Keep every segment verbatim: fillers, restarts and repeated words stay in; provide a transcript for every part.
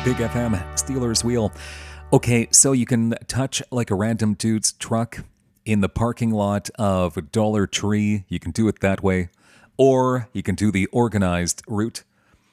Big F M, Steelers Wheel. Okay, so you can touch like a random dude's truck in the parking lot of a Dollar Tree. You can do it that way. Or you can do the organized route.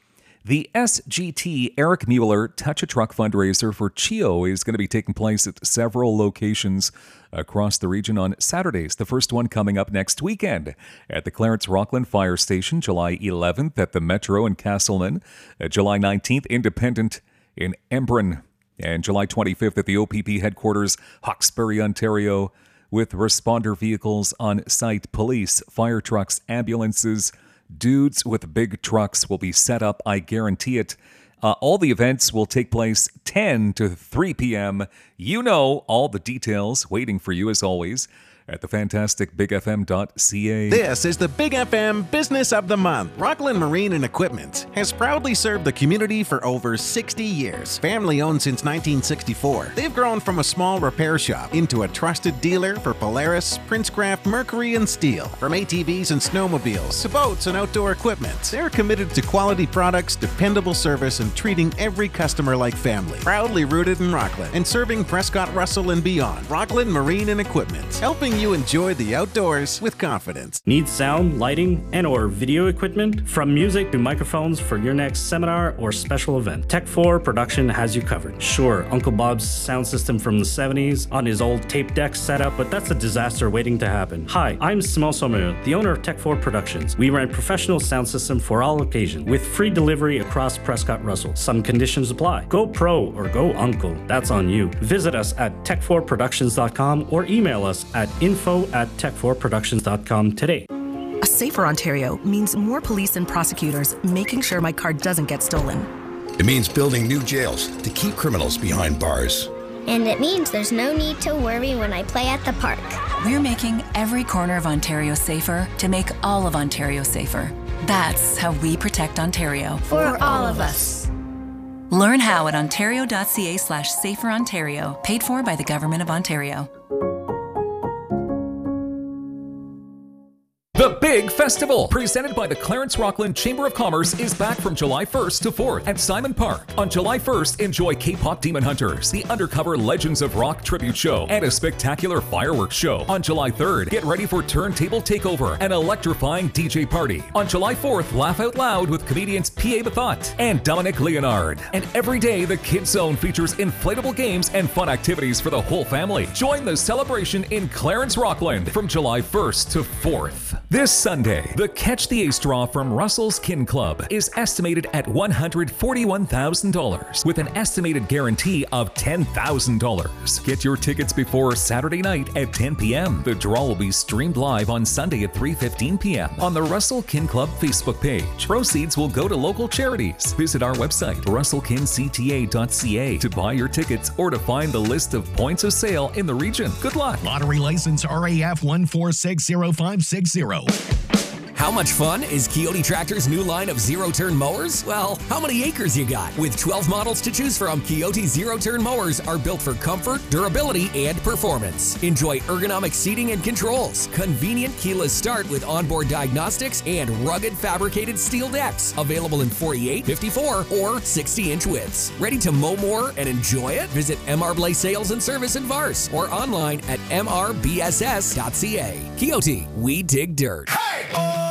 The S G T Eric Mueller Touch a Truck fundraiser for CHEO is going to be taking place at several locations across the region on Saturdays. The first one coming up next weekend at the Clarence Rockland Fire Station, July eleventh at the Metro in Castleman, uh, July nineteenth, Independent in Embrun, and July twenty-fifth at the O P P headquarters, Hawkesbury, Ontario, with responder vehicles on site, police, fire trucks, ambulances. Dudes with big trucks will be set up, I guarantee it. Uh, all the events will take place ten to three p.m. You know all the details waiting for you as always at the fantastic big f m dot c a. This is the Big F M Business of the Month. Rockland Marine and Equipment has proudly served the community for over sixty years. Family owned since nineteen sixty-four. They've grown from a small repair shop into a trusted dealer for Polaris, Princecraft, Mercury, and Steel. From A T Vs and snowmobiles to boats and outdoor equipment, they're committed to quality products, dependable service, and treating every customer like family. Proudly rooted in Rockland and serving Prescott, Russell, and beyond. Rockland Marine and Equipment, helping you enjoy the outdoors with confidence. Need sound, lighting, and or video equipment? From music to microphones for your next seminar or special event, Tech four Production has you covered. Sure, Uncle Bob's sound system from the seventies on his old tape deck setup, but that's a disaster waiting to happen. Hi, I'm Simon Sommer, the owner of Tech four Productions. We rent professional sound system for all occasions with free delivery across Prescott Russell. Some conditions apply. Go pro or go uncle. That's on you. Visit us at tech four productions dot com or email us at info at tech four productions dot com today. A safer Ontario means more police and prosecutors making sure my car doesn't get stolen. It means building new jails to keep criminals behind bars. And it means there's no need to worry when I play at the park. We're making every corner of Ontario safer to make all of Ontario safer. That's how we protect Ontario. For all of us. Learn how at ontario.ca slash safer Ontario, paid for by the Government of Ontario. The Big Festival, presented by the Clarence Rockland Chamber of Commerce, is back from July first to fourth at Simon Park. On July first, enjoy K-pop Demon Hunters, the Undercover Legends of Rock tribute show, and a spectacular fireworks show. On July third, get ready for Turntable Takeover, an electrifying D J party. On July fourth, laugh out loud with comedians P A Bethot and Dominic Leonard. And every day, the Kids Zone features inflatable games and fun activities for the whole family. Join the celebration in Clarence Rockland from July first to fourth. This Sunday, the Catch the Ace draw from Russell's Kin Club is estimated at one hundred forty-one thousand dollars with an estimated guarantee of ten thousand dollars. Get your tickets before Saturday night at ten p.m. The draw will be streamed live on Sunday at three fifteen p.m. on the Russell Kin Club Facebook page. Proceeds will go to local charities. Visit our website, russell kin c t a dot c a, to buy your tickets or to find the list of points of sale in the region. Good luck. Lottery license R A F one four six zero five six zero. How much fun is Kioti Tractor's new line of zero-turn mowers? Well, how many acres you got? With twelve models to choose from, Kioti zero-turn mowers are built for comfort, durability, and performance. Enjoy ergonomic seating and controls, convenient keyless start with onboard diagnostics, and rugged fabricated steel decks. Available in forty-eight, fifty-four, or sixty inch widths. Ready to mow more and enjoy it? Visit M R Blay Sales and Service in Vars or online at m r b s s dot c a. Kioti, we dig dirt. Hey!